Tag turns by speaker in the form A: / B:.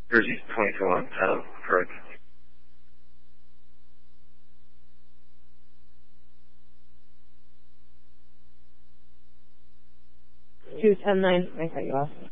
A: Jersey 2021, correct.
B: Two ten nine. I cut you off.